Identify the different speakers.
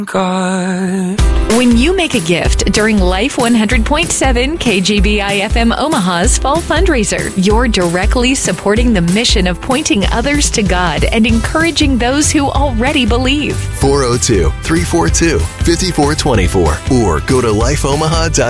Speaker 1: God.
Speaker 2: When you make a gift during Life 100.7 KGBI FM Omaha's Fall Fundraiser, you're directly supporting the mission of pointing others to God and encouraging those who already believe.
Speaker 3: 402-342-5424 or go to lifeomaha.com.